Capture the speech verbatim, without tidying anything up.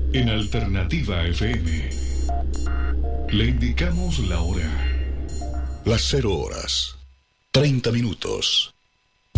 En Alternativa F M le indicamos la hora. Las cero horas, treinta minutos.